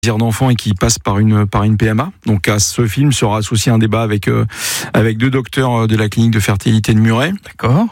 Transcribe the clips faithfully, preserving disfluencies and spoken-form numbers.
d'enfants et qui passe par une par une P M A. Donc à ce film sera associé un débat avec euh, avec deux docteurs de la clinique de fertilité de Muret. D'accord.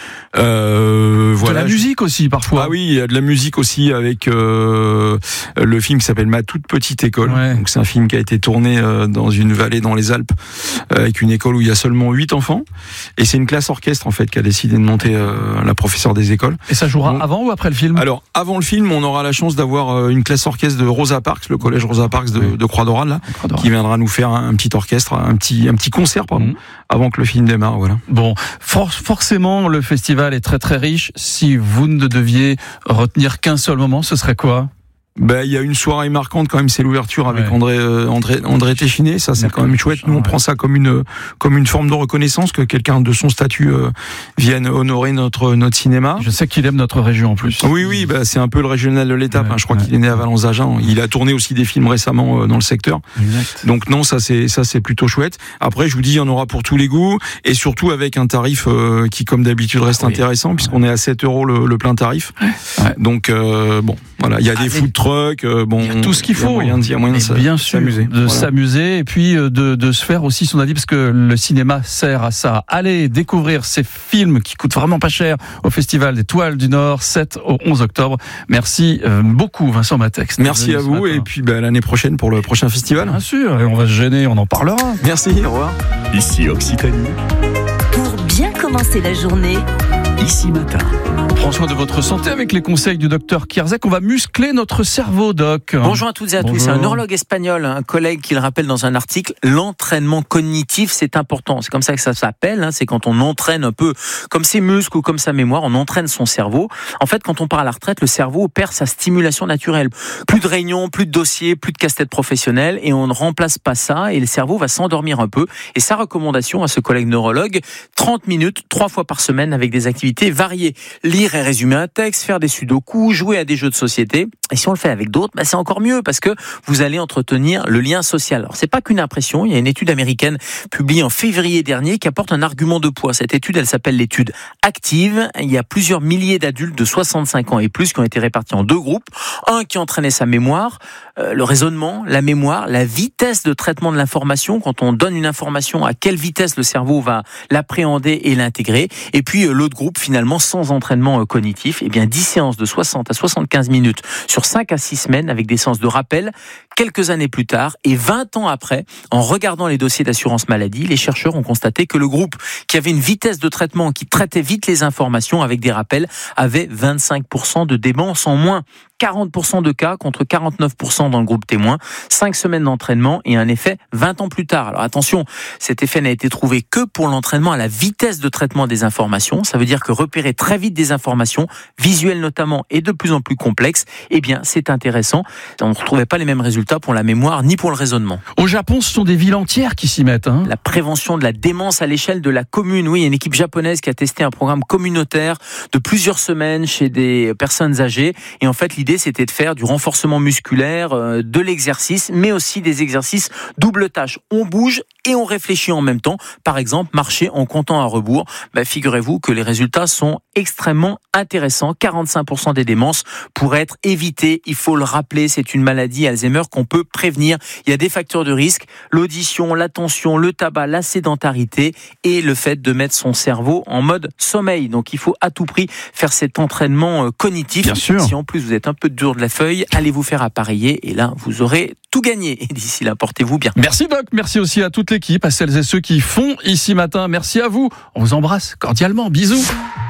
Euh, voilà. De la musique aussi parfois. Ah oui, il y a de la musique aussi avec euh, le film qui s'appelle Ma toute petite école. Ouais. Donc c'est un film qui a été tourné euh, dans une vallée dans les Alpes euh, avec une école où il y a seulement huit enfants et c'est une classe orchestre en fait qui a décidé de monter euh, la professeure des écoles. Et ça jouera Donc, avant ou après le film? Alors avant le film, on aura la chance d'avoir euh, une classe orchestre de Rosa Parks, le collège Rosa Parks de, oui. de Croix-Doral là, Croix-Doral. qui viendra nous faire un, un petit orchestre, un petit un petit concert pardon, Mmh. avant que le film démarre. Voilà. Bon, for- forcément, le festival est très très riche. Si vous ne deviez retenir qu'un seul moment, ce serait quoi? Ben, il y a une soirée marquante quand même, c'est l'ouverture avec Ouais. André, euh, André, André Téchiné. Ça, c'est D'accord. quand même chouette. Nous, on Ouais. prend ça comme une, comme une forme de reconnaissance que quelqu'un de son statut euh, vienne honorer notre, notre cinéma. Je sais qu'il aime notre région en plus. Oui, oui, bah, c'est un peu le régional de l'étape. Ouais, hein. Je crois ouais. qu'il est né à Valence-Agen. Il a tourné aussi des films récemment euh, dans le secteur. Exact. Donc non, ça c'est ça c'est plutôt chouette. Après, je vous dis, il y en aura pour tous les goûts et surtout avec un tarif euh, qui, comme d'habitude, reste Ah oui. intéressant puisqu'on est à sept euros le, le plein tarif. Ouais. Donc euh, bon, voilà, il y a des Allez. food trucks. Euh, bon, Il y a tout ce qu'il il y a faut. moyen de- il y a moyen de Mais s'a- bien sûr, s'amuser. de Voilà. s'amuser et puis euh, de, de se faire aussi son avis parce que le cinéma sert à ça. Allez découvrir ces films qui coûtent vraiment pas cher au Festival des Toiles du Nord, sept au onze octobre. Merci euh, beaucoup Vincent Matex. Merci à vous et puis bah, l'année prochaine pour le prochain festival. Bien sûr, et on va se gêner, on en parlera. Merci, au revoir. Ici Occitanie, Pour bien commencer la journée, ici matin. Prends soin de votre santé avec les conseils du docteur Kierzek. On va muscler notre cerveau, doc. Bonjour à toutes et à tous. Bonjour. C'est un neurologue espagnol, un collègue qui le rappelle dans un article. L'entraînement cognitif, c'est important. C'est comme ça que ça s'appelle. Hein. C'est quand on entraîne un peu comme ses muscles ou comme sa mémoire, on entraîne son cerveau. En fait, quand on part à la retraite, le cerveau perd sa stimulation naturelle. Plus de réunions, plus de dossiers, plus de casse-tête professionnels et on ne remplace pas ça et le cerveau va s'endormir un peu. Et sa recommandation à ce collègue neurologue, trente minutes, trois fois par semaine avec des activités variées. Lire et résumer un texte, faire des sudoku, jouer à des jeux de société. Et si on le fait avec d'autres, bah c'est encore mieux parce que vous allez entretenir le lien social. Alors c'est pas qu'une impression, il y a une étude américaine publiée en février dernier qui apporte un argument de poids. Cette étude, elle s'appelle l'étude active. Il y a plusieurs milliers d'adultes de soixante-cinq ans et plus qui ont été répartis en deux groupes. Un qui entraînait sa mémoire, euh, le raisonnement, la mémoire, la vitesse de traitement de l'information. Quand on donne une information, à quelle vitesse le cerveau va l'appréhender et l'intégrer. Et puis euh, l'autre groupe, finalement, sans entraînement euh, cognitif, eh bien dix séances de soixante à soixante-quinze minutes sur cinq à six semaines avec des séances de rappel. Quelques années plus tard et vingt ans après, en regardant les dossiers d'assurance maladie, les chercheurs ont constaté que le groupe qui avait une vitesse de traitement, qui traitait vite les informations avec des rappels, avait vingt-cinq pour cent de démence en moins. quarante pour cent de cas contre quarante-neuf pour cent dans le groupe témoin. cinq semaines d'entraînement et un effet vingt ans plus tard. Alors attention, cet effet n'a été trouvé que pour l'entraînement à la vitesse de traitement des informations. Ça veut dire que repérer très vite des informations, visuelles notamment et de plus en plus complexes, eh bien c'est intéressant. On ne retrouvait pas les mêmes résultats pour la mémoire ni pour le raisonnement. Au Japon, ce sont des villes entières qui s'y mettent. Hein. La prévention de la démence à l'échelle de la commune. Oui, il y a une équipe japonaise qui a testé un programme communautaire de plusieurs semaines chez des personnes âgées. Et en fait, l'idée, c'était de faire du renforcement musculaire, euh, de l'exercice, mais aussi des exercices double tâche. On bouge et on réfléchit en même temps. Par exemple, marcher en comptant à rebours. Bah, figurez-vous que les résultats sont extrêmement intéressants. quarante-cinq pour cent des démences pourraient être évitées. Il faut le rappeler, c'est une maladie Alzheimer qu'on peut prévenir. Il y a des facteurs de risque, l'audition, l'attention, le tabac, la sédentarité et le fait de mettre son cerveau en mode sommeil. Donc il faut à tout prix faire cet entraînement euh, cognitif. Bien sûr. Si en plus vous êtes un peu dur de la feuille, allez vous faire appareiller et là vous aurez tout gagné. Et d'ici là, portez-vous bien. Merci Doc, merci aussi à toute l'équipe, à celles et ceux qui font ici matin. Merci à vous. On vous embrasse cordialement. Bisous.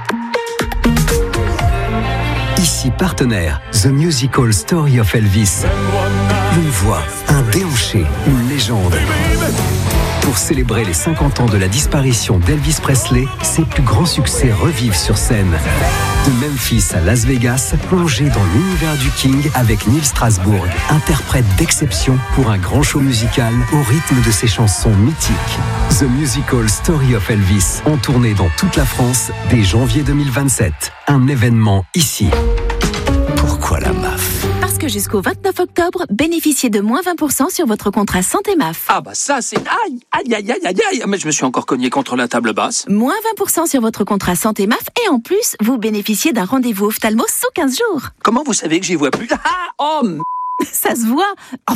Ici partenaire, The Musical Story of Elvis. Une voix, un déhanché, une légende. Pour célébrer les cinquante ans de la disparition d'Elvis Presley, ses plus grands succès revivent sur scène. De Memphis à Las Vegas, plongez dans l'univers du King avec Neil Strasbourg, interprète d'exception pour un grand show musical au rythme de ses chansons mythiques. The Musical Story of Elvis, en tournée dans toute la France dès janvier deux mille vingt-sept. Un événement ici. Pourquoi la M A F ? parce que jusqu'au vingt-neuf octobre, bénéficiez de moins vingt pour cent sur votre contrat Santé M A F. Ah bah ça c'est... Aïe, aïe, aïe, aïe, aïe, aïe. Mais je me suis encore cogné contre la table basse. Moins vingt pour cent sur votre contrat Santé M A F et en plus, vous bénéficiez d'un rendez-vous ophtalmo sous quinze jours. Comment vous savez que j'y vois plus? Ah, oh, m- Ça se voit. Enfin,